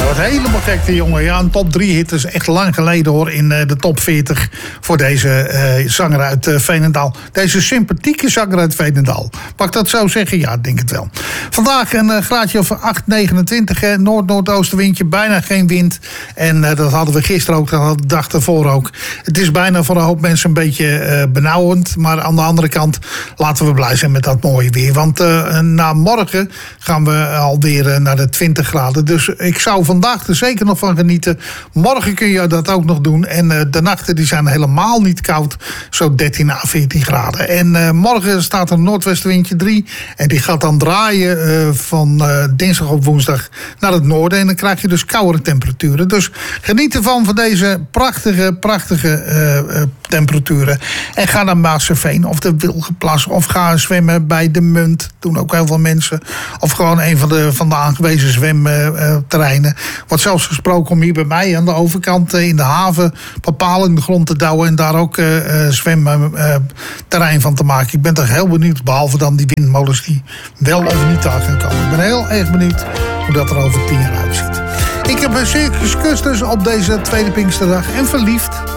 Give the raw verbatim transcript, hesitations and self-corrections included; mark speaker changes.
Speaker 1: wordt helemaal gek, de jongen. Ja, een top drie hit is echt lang geleden, hoor, in uh, de top veertig voor deze uh, zanger uit uh, Veenendaal. Deze sympathieke zanger uit Veenendaal. Mag ik dat zo zeggen? Ja, ik denk het wel. Vandaag een uh, graadje of acht, negenentwintig. Hè. Noord-noordoostenwindje, bijna geen wind. En uh, dat hadden we gisteren ook, dat hadden we de dag daarvoor ook. Het is bijna voor een hoop mensen een beetje uh, benauwend. Maar aan de andere kant laten we blij zijn met dat mooie weer. Want uh, na morgen gaan we alweer uh, naar de twintig graden. Dus ik zou vandaag er zeker nog van genieten. Morgen kun je dat ook nog doen. En uh, de nachten die zijn helemaal niet koud. Zo dertien à veertien graden. En uh, morgen staat er een noordwestenwindje drie. En die gaat dan draaien uh, van uh, dinsdag op woensdag naar het noorden. En dan krijg je dus koudere temperaturen. Dus geniet ervan van deze prachtige, prachtige uh, uh, temperaturen. En ga naar Maasseveen of de Wilgenplas. Of ga zwemmen bij de Munt. Doen ook heel veel mensen. Of gewoon een van de, van de aangewezen zwemterreinen. Wordt zelfs gesproken om hier bij mij aan de overkant in de haven papaal in de grond te douwen en daar ook uh, zwemterrein uh, van te maken. Ik ben toch heel benieuwd, behalve dan die windmolens die wel of niet daar gaan komen. Ik ben heel erg benieuwd hoe dat er over tien jaar uitziet. Ik heb een Circus Custus op deze tweede Pinksterdag en verliefd.